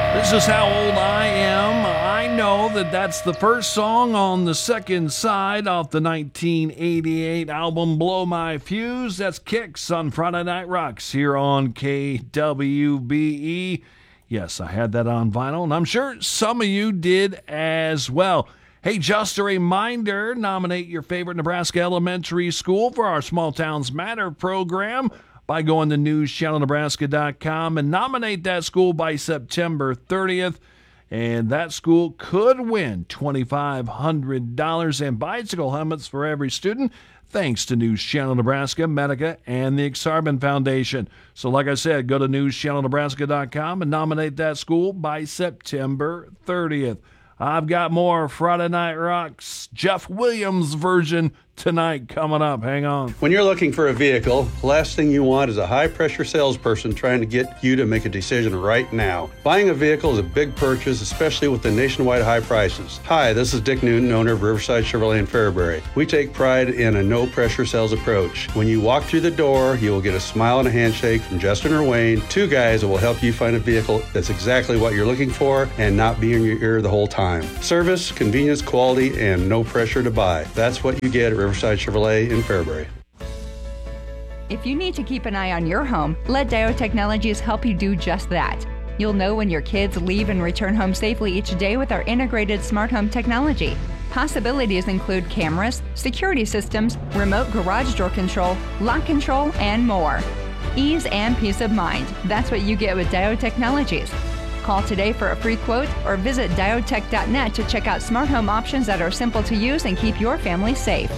This is how old I am. I know that that's the first song on the second side off the 1988 album Blow My Fuse. That's Kicks on Friday Night Rocks here on KWBE. Yes, I had that on vinyl, and I'm sure some of you did as well. Hey, just a reminder, nominate your favorite Nebraska elementary school for our Small Towns Matter program by going to newschannelnebraska.com and nominate that school by September 30th. And that school could win $2,500 and bicycle helmets for every student, thanks to News Channel Nebraska, Medica, and the Exarban Foundation. So like I said, go to newschannelnebraska.com and nominate that school by September 30th. I've got more Friday Night Rocks Jeff Williams version tonight coming up. Hang on. When you're looking for a vehicle, the last thing you want is a high-pressure salesperson trying to get you to make a decision right now. Buying a vehicle is a big purchase, especially with the nationwide high prices. Hi, this is Dick Newton, owner of Riverside Chevrolet in Fairbury. We take pride in a no-pressure sales approach. When you walk through the door, you will get a smile and a handshake from Justin or Wayne, two guys that will help you find a vehicle that's exactly what you're looking for and not be in your ear the whole time. Service, convenience, quality, and no pressure to buy. That's what you get at Riverside Chevrolet in Fairbury. If you need to keep an eye on your home, let Dio Technologies help you do just that. You'll know when your kids leave and return home safely each day with our integrated smart home technology. Possibilities include cameras, security systems, remote garage door control, lock control, and more. Ease and peace of mind. That's what you get with Dio Technologies. Call today for a free quote or visit diotech.net to check out smart home options that are simple to use and keep your family safe.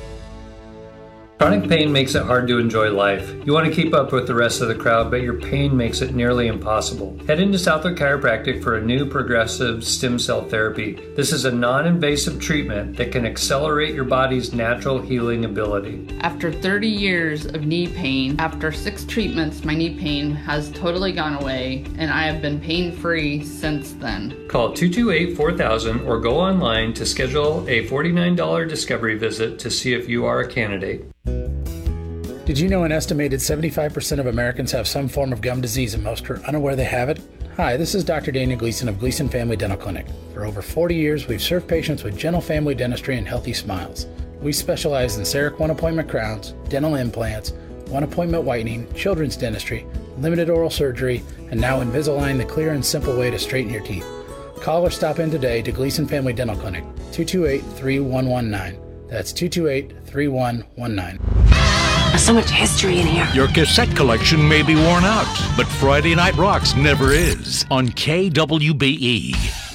Chronic pain makes it hard to enjoy life. You want to keep up with the rest of the crowd, but your pain makes it nearly impossible. Head into Southwick Chiropractic for a new progressive stem cell therapy. This is a non-invasive treatment that can accelerate your body's natural healing ability. After 30 years of knee pain, after 6 treatments, my knee pain has totally gone away, and I have been pain-free since then. Call 228-4000 or go online to schedule a $49 discovery visit to see if you are a candidate. Did you know an estimated 75% of Americans have some form of gum disease and most are unaware they have it? Hi, this is Dr. Daniel Gleason of Gleason Family Dental Clinic. For over 40 years, we've served patients with gentle family dentistry and healthy smiles. We specialize in CEREC one-appointment crowns, dental implants, one-appointment whitening, children's dentistry, limited oral surgery, and now Invisalign, the clear and simple way to straighten your teeth. Call or stop in today to Gleason Family Dental Clinic, 228-3119. That's 228-3119. There's so much history in here. Your cassette collection may be worn out, but Friday Night Rocks never is on KWBE.